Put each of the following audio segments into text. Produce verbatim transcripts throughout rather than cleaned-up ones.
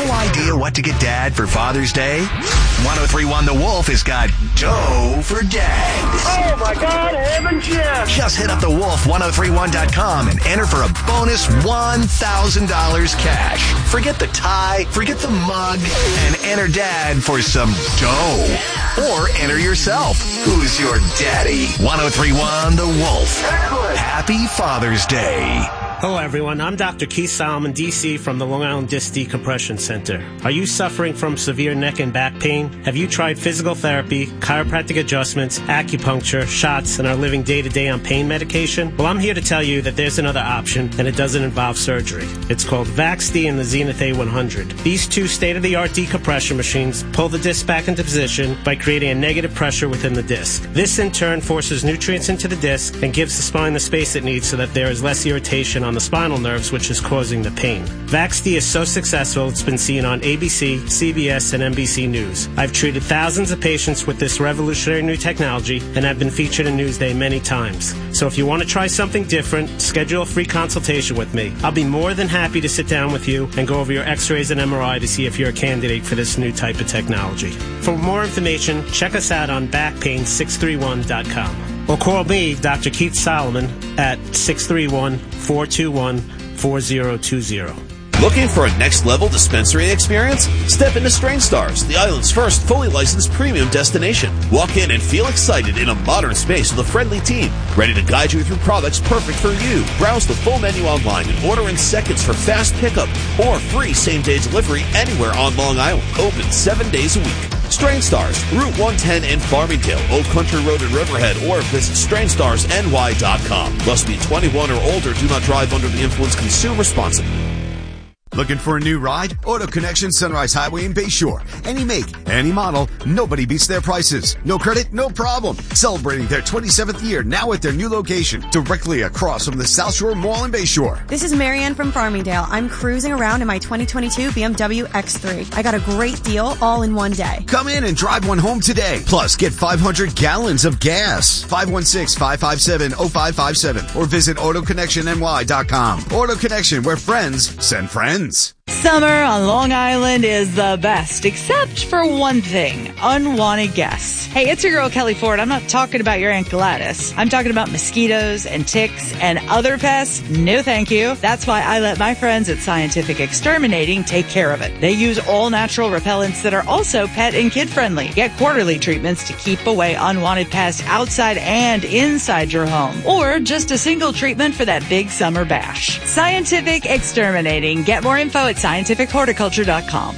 idea what to get Dad for Father's Day? ten thirty-one The Wolf has got dough for Dads. Oh my God, heaven yes! Just hit up the wolf ten thirty-one dot com and enter for a bonus one thousand dollars cash. Forget the tie, forget the mug, and enter Dad for some dough. Or enter yourself. Who's your daddy? ten thirty-one The Wolf. Excellent. Happy Father's Day. Hello, everyone. I'm Doctor Keith Solomon, D C, from the Long Island Disc Decompression Center. Are you suffering from severe neck and back pain? Have you tried physical therapy, chiropractic adjustments, acupuncture, shots, and are living day-to-day on pain medication? Well, I'm here to tell you that there's another option, and it doesn't involve surgery. It's called VaxD and the Zenith A one hundred. These two state-of-the-art decompression machines pull the disc back into position by creating a negative pressure within the disc. This, in turn, forces nutrients into the disc and gives the spine the space it needs so that there is less irritation on on the spinal nerves, which is causing the pain. VaxD is so successful, it's been seen on A B C, C B S, and N B C News. I've treated thousands of patients with this revolutionary new technology, and I've been featured in Newsday many times. So if you want to try something different, schedule a free consultation with me. I'll be more than happy to sit down with you and go over your x-rays and M R I to see if you're a candidate for this new type of technology. For more information, check us out on back pain six three one dot com. Or call me, Doctor Keith Solomon, at six three one, four two one, four zero two zero. Looking for a next-level dispensary experience? Step into Strain Stars, the island's first fully licensed premium destination. Walk in and feel excited in a modern space with a friendly team, ready to guide you through products perfect for you. Browse the full menu online and order in seconds for fast pickup or free same-day delivery anywhere on Long Island. Open seven days a week. Strain Stars, Route one ten in Farmingdale, Old Country Road in Riverhead, or visit strain stars n y dot com. Must be twenty-one or older. Do not drive under the influence. Consume responsibly. Looking for a new ride? Auto Connection Sunrise Highway in Bayshore. Any make, any model, nobody beats their prices. No credit, no problem. Celebrating their twenty-seventh year now at their new location, directly across from the South Shore Mall in Bayshore. This is Marianne from Farmingdale. I'm cruising around in my twenty twenty-two B M W X three. I got a great deal all in one day. Come in and drive one home today. Plus, get five hundred gallons of gas. five one six, five five seven, zero five five seven or visit auto connection n y dot com. Auto Connection, where friends send friends. Summer on Long Island is the best, except for one thing, unwanted guests. Hey, it's your girl Kelly Ford. I'm not talking about your Aunt Gladys. I'm talking about mosquitoes and ticks and other pests. No thank you. That's why I let my friends at Scientific Exterminating take care of it. They use all natural repellents that are also pet and kid friendly. Get quarterly treatments to keep away unwanted pests outside and inside your home. Or just a single treatment for that big summer bash. Scientific Exterminating. Get more info at scientific horticulture dot com.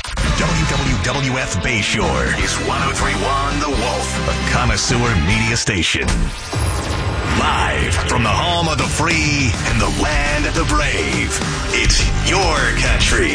W W W F Bayshore is ten thirty-one The Wolf, a connoisseur media station. Live from the home of the free and the land of the brave, it's your country.